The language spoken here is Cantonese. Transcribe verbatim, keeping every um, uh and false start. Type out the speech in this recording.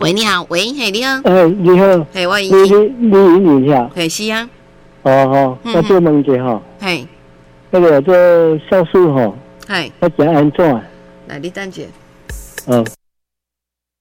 喂，你好，喂，嘿，你好， 哎，你好， 嘿，我你你你你一下， 嘿，是啊， 哦哦， 嗯我做问一下哈， 嘿， 那个做酵素哈， 嘿， 要怎安怎？ 来，你等者。 嗯。